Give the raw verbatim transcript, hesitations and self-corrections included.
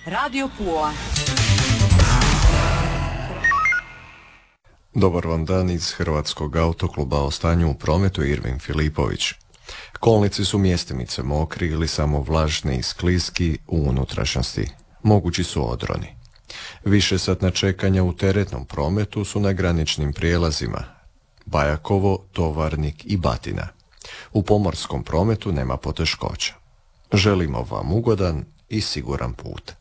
Radio Pula. Dobar vam dan iz Hrvatskog autokluba, o stanju u prometu Irvin Filipović. Kolnici su mjestimice mokri ili samo vlažni i skliski u unutrašnjosti. Mogući su odroni. Višesatna čekanja u teretnom prometu su na graničnim prijelazima Bajakovo, Tovarnik i Batina. U pomorskom prometu nema poteškoća. Želimo vam ugodan i siguran put.